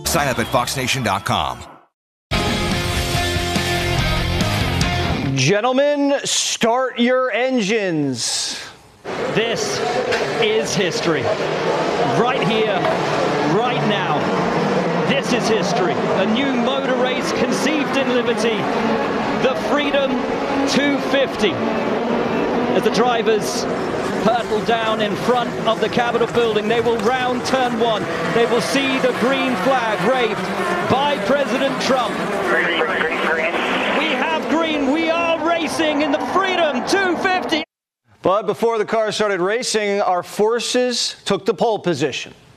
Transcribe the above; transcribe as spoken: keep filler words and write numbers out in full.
Sign up at fox nation dot com. Gentlemen, start your engines. This is history. Right here, right now. This is history. A new motor race conceived in Liberty. The Freedom two fifty. As the drivers hurtle down in front of the Capitol building, they will round turn one. They will see the green flag waved by President Trump. Green, green, green. We have green. We are racing in the Freedom two fifty. But before the car started racing, our forces took the pole position.